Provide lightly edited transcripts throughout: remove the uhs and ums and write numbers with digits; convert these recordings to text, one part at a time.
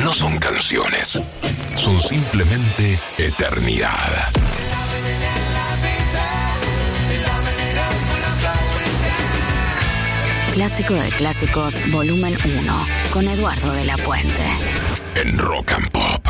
no son canciones, son simplemente eternidad. Clásico de Clásicos, volumen 1, con Eduardo de la Puente. En Rock and Pop.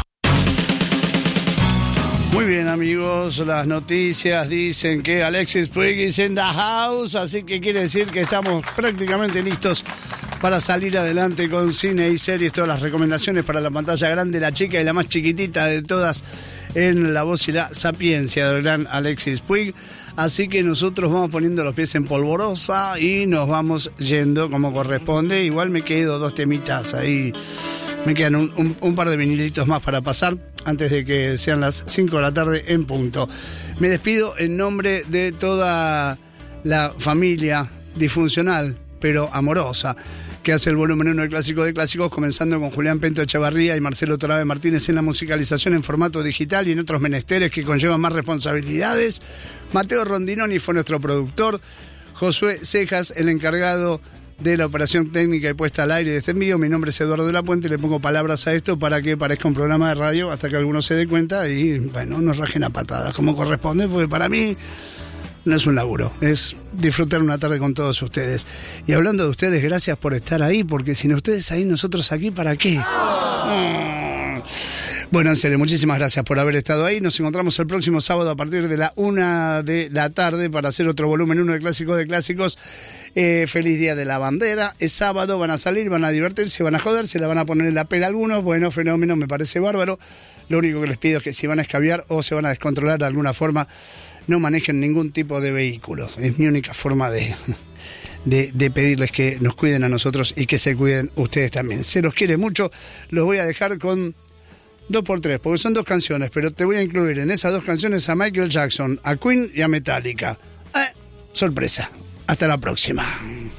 Muy bien, amigos, las noticias dicen que Alexis Puig is in the house, así que quiere decir que estamos prácticamente listos para salir adelante con cine y series, todas las recomendaciones para la pantalla grande, la chica y la más chiquitita de todas en La Voz y la Sapiencia del gran Alexis Puig. Así que nosotros vamos poniendo los pies en polvorosa y nos vamos yendo como corresponde. Igual me quedo 2 temitas ahí. Me quedan un par de vinilitos más para pasar antes de que sean las 5 de la tarde en punto. Me despido en nombre de toda la familia disfuncional, pero amorosa, que hace el volumen 1 de Clásico de Clásicos, comenzando con Julián Pento Echevarría y Marcelo Torabe Martínez en la musicalización en formato digital y en otros menesteres que conllevan más responsabilidades. Mateo Rondinoni fue nuestro productor. Josué Cejas, el encargado de la operación técnica y puesta al aire de este envío. Mi nombre es Eduardo de la Puente, le pongo palabras a esto para que parezca un programa de radio hasta que alguno se dé cuenta y, bueno, nos rajen a patadas como corresponde, porque para mí no es un laburo, es disfrutar una tarde con todos ustedes. Y hablando de ustedes, gracias por estar ahí, porque sin ustedes ahí, nosotros aquí, ¿para qué? Bueno, en serio, muchísimas gracias por haber estado ahí. Nos encontramos el próximo sábado a partir de la 1 de la tarde para hacer otro volumen 1 de Clásico de Clásicos. Feliz Día de la Bandera. Es sábado, van a salir, van a divertirse, van a joder, se la van a poner en la pera algunos. Bueno, fenómeno, me parece bárbaro. Lo único que les pido es que si van a escabiar o se van a descontrolar de alguna forma, no manejen ningún tipo de vehículos. Es mi única forma de pedirles que nos cuiden a nosotros y que se cuiden ustedes también. Se los quiere mucho. Los voy a dejar con 2x3, porque son 2 canciones, pero te voy a incluir en esas 2 canciones a Michael Jackson, a Queen y a Metallica. Sorpresa. Hasta la próxima.